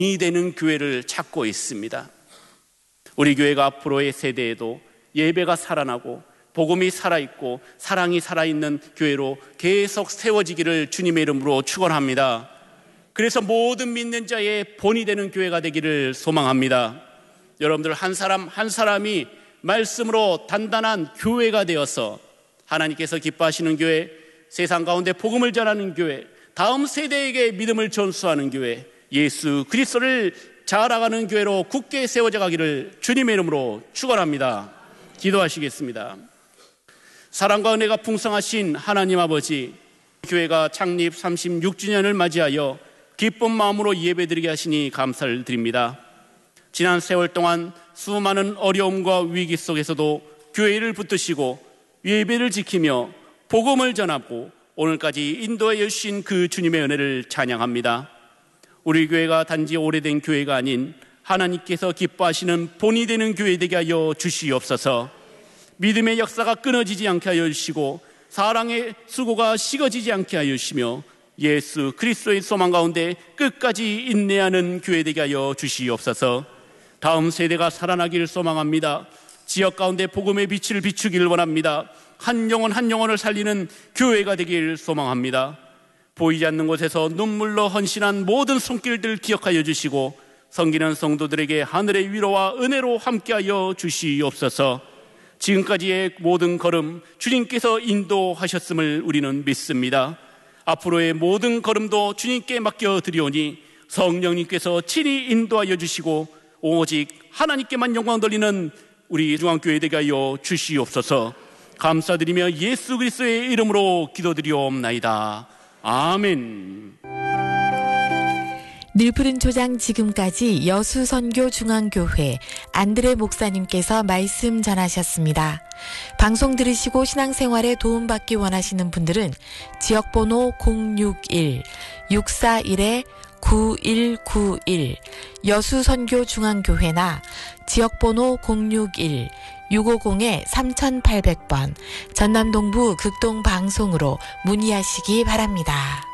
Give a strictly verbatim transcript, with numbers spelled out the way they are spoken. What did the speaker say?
이 되는 교회를 찾고 있습니다. 우리 교회가 앞으로의 세대에도 예배가 살아나고 복음이 살아있고 사랑이 살아있는 교회로 계속 세워지기를 주님의 이름으로 축원합니다. 그래서 모든 믿는 자의 본이 되는 교회가 되기를 소망합니다. 여러분들 한 사람 한 사람이 말씀으로 단단한 교회가 되어서 하나님께서 기뻐하시는 교회, 세상 가운데 복음을 전하는 교회, 다음 세대에게 믿음을 전수하는 교회, 예수 그리스도를 자라가는 교회로 굳게 세워져 가기를 주님의 이름으로 축원합니다. 기도하시겠습니다. 사랑과 은혜가 풍성하신 하나님 아버지, 교회가 창립 삼십육 주년을 맞이하여 기쁜 마음으로 예배드리게 하시니 감사를 드립니다. 지난 세월 동안 수많은 어려움과 위기 속에서도 교회를 붙드시고 예배를 지키며 복음을 전하고 오늘까지 인도해 주신 그 주님의 은혜를 찬양합니다. 우리 교회가 단지 오래된 교회가 아닌 하나님께서 기뻐하시는 본이 되는 교회 되게 하여 주시옵소서. 믿음의 역사가 끊어지지 않게 하여 주시고 사랑의 수고가 식어지지 않게 하여 주시며 예수 그리스도의 소망 가운데 끝까지 인내하는 교회 되게 하여 주시옵소서. 다음 세대가 살아나기를 소망합니다. 지역 가운데 복음의 빛을 비추기를 원합니다. 한 영혼 한 영혼을 살리는 교회가 되기를 소망합니다. 보이지 않는 곳에서 눈물로 헌신한 모든 손길들 기억하여 주시고 섬기는 성도들에게 하늘의 위로와 은혜로 함께하여 주시옵소서. 지금까지의 모든 걸음 주님께서 인도하셨음을 우리는 믿습니다. 앞으로의 모든 걸음도 주님께 맡겨드리오니 성령님께서 친히 인도하여 주시고 오직 하나님께만 영광 돌리는 우리 중앙교회 되게 하여 주시옵소서. 감사드리며 예수 그리스도의 이름으로 기도드리옵나이다. 아멘. 늘푸른 초장 지금까지 여수선교중앙교회 안드레 목사님께서 말씀 전하셨습니다. 방송 들으시고 신앙생활에 도움받기 원하시는 분들은 지역번호 공육일 육사일 구일구일 여수선교중앙교회나 지역번호 공육일 육오공 삼팔공 번 전남동부 극동방송으로 문의하시기 바랍니다.